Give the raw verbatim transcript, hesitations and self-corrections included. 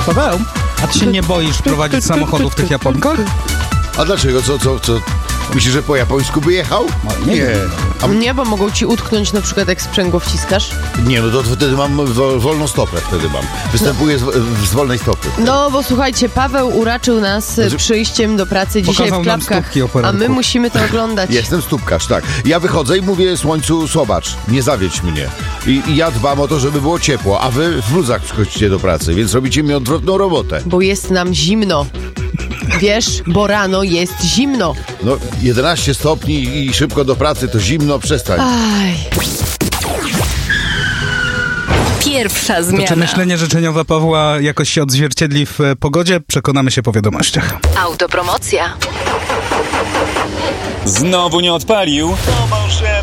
Paweł, a ty się nie boisz prowadzić samochodu w tych Japonkach? A dlaczego? Co, co, co? Myślisz, że po japońsku by jechał? No, nie. Nie. A, Nie, bo mogą ci utknąć na przykład jak sprzęgło wciskasz. nie, no to wtedy mam wo- wolną stopę, wtedy mam. Występuję z, z wolnej stopy. No, bo słuchajcie, Paweł uraczył nas Znaczy- przyjściem do pracy dzisiaj Pokazał w nam klapkach, stópki o a poranku. my musimy to oglądać. Jestem stópkarz, tak. Ja wychodzę i mówię słońcu, zobacz, nie zawiedź mnie. I, I ja dbam o to, żeby było ciepło, a wy w bluzach przychodzicie do pracy, więc robicie mi odwrotną robotę. Bo jest nam zimno. Wiesz, bo rano jest zimno. No, jedenaście stopni i szybko do pracy, to zimno, przestań. Aj. Pierwsza To zmiana. czy myślenie życzeniowe Pawła jakoś się odzwierciedli w e, pogodzie? Przekonamy się po wiadomościach. Autopromocja. Znowu nie odpalił?